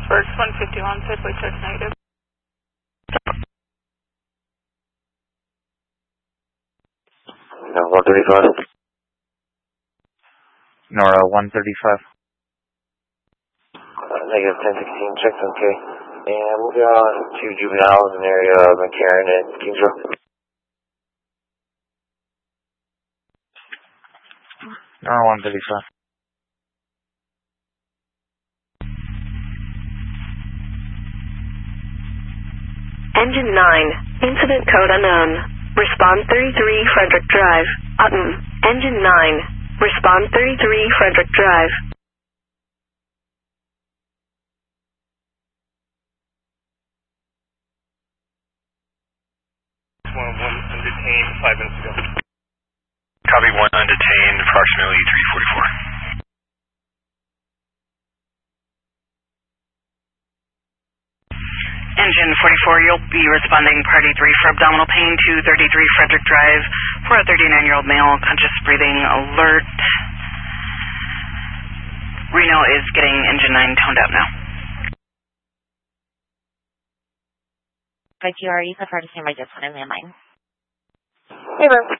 First 151, Sidway check negative. No, 135. Nora 135. Negative 1016, check's okay. And moving on to juveniles in the area of McCarran and Kingsville. Nora 135. Engine 9, incident code unknown. Respond 33 Frederick Drive, Utton. Engine 9, respond 33 Frederick Drive. 1 undetained 5 minutes ago. Copy 1 undetained, approximately 344. Engine 44, you'll be responding party 3 for abdominal pain to 33 Frederick Drive for a 39-year-old male, conscious breathing, alert. Reno is getting engine 9 toned out now. By TRE, prefer to stand by just one in landline. Hey, bro.